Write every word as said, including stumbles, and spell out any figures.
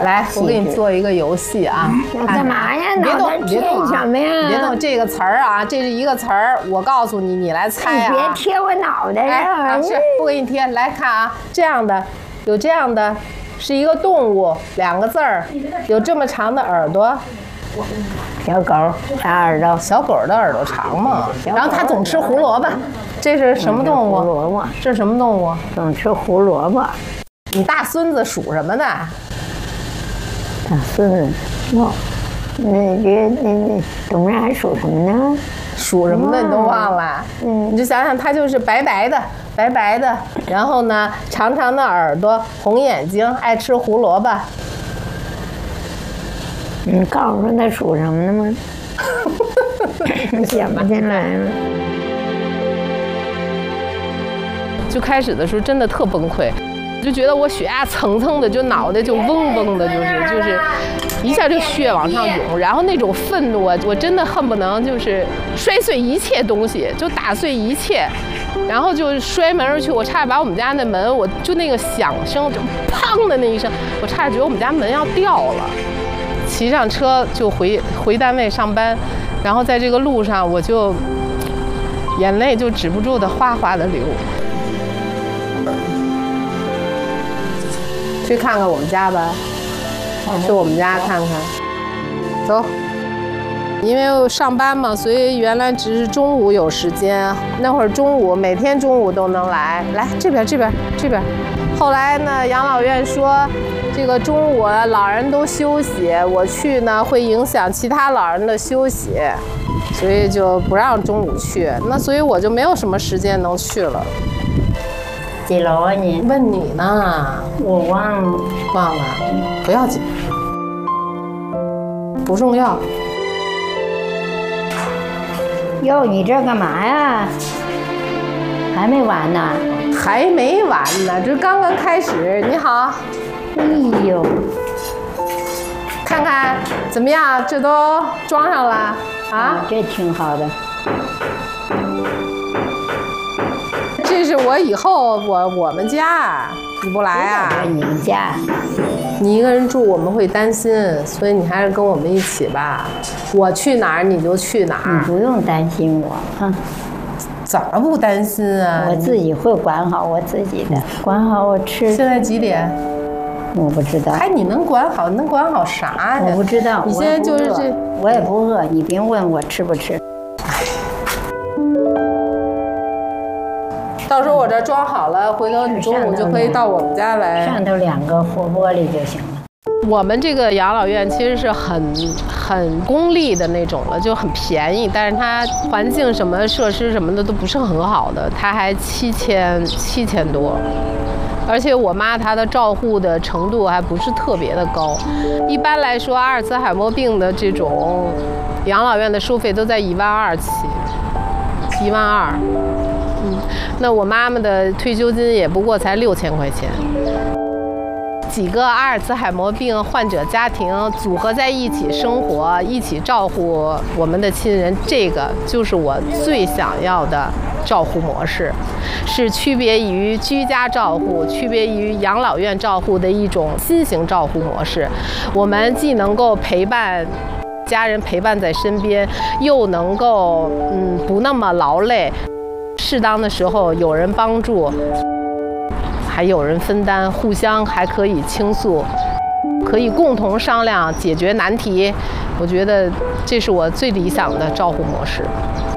来，我给你做一个游戏啊！ 要干嘛呀？ 别动，别动什么呀？ 别动这个词儿啊！这是一个词儿，我告诉你，你来猜啊！ 别贴我脑袋上！ 啊，是不给你贴。来看啊，这样的，有这样的，是一个动物，两个字儿，有这么长的耳朵。 小狗长耳朵， 小狗的耳朵长嘛，然后它总吃胡萝卜。这是什么动物？ 胡萝卜。 这是什么动物？ 总吃胡萝卜。 你大孙子属什么的？ 大孙子，哦，那这那那董事长属什么呢？ 属什么的你都忘了？嗯，你就想想，它就是白白的，白白的，然后呢，长长的耳朵，红眼睛，爱吃胡萝卜。 你告诉他属什么的吗？我想不起来了。 就开始的时候真的特崩溃，就觉得我血压蹭蹭的，就脑袋就嗡嗡的，就是就是一下就血往上涌，然后那种愤怒啊，我真的恨不能就是摔碎一切东西，就打碎一切，然后就摔门而去。我差点把我们家那门，我就那个响声，就砰的那一声，我差点觉得我们家门要掉了。骑上车就回回单位上班，然后在这个路上我就眼泪就止不住的哗哗的流。去看看我们家吧，去我们家看看。走，因为上班嘛，所以原来只是中午有时间，那会儿中午每天中午都能来。来这边这边这边。后来呢，养老院说这个中午老人都休息，我去呢会影响其他老人的休息，所以就不让中午去。那所以我就没有什么时间能去了。 几楼啊你？ 问你呢， 我忘了， 忘了，不要紧，不重要。 哟，你这干嘛呀？还没完呢？ 还没完呢，这刚刚开始。你好， 哎呦， 看看怎么样？这都装上了啊？ 啊，这挺好的。 这是我以后我我们家，你不来啊？ 你们家， 你一个人住我们会担心，所以你还是跟我们一起吧。我去哪儿你就去哪儿， 你不用担心我啊。 怎么不担心啊？ 我自己会管好我自己的，管好我吃。 现在几点？ 我不知道。 哎，你能管好？能管好啥呀？ 我不知道。 你现在就是这， 我也不饿，你别问我吃不吃。 到时候我这装好了，回头你中午就可以到我们家来。 上头两个活玻璃就行了。 我们这个养老院其实是很很公立的那种了，就很便宜，但是它环境什么设施什么的都不是很好的，它还七千七千多，而且我妈她的照护的程度还不是特别的高。一般来说，阿尔茨海默病的这种养老院的收费都在一万二起，一万二。嗯，那我妈妈的退休金也不过才六千块钱。几个阿尔茨海默病患者家庭组合在一起生活，一起照顾我们的亲人，这个就是我最想要的照护模式，是区别于居家照护、区别于养老院照护的一种新型照护模式。我们既能够陪伴家人陪伴在身边，又能够嗯不那么劳累，适当的时候有人帮助。还有人分担，互相还可以倾诉，可以共同商量解决难题。我觉得这是我最理想的照护模式。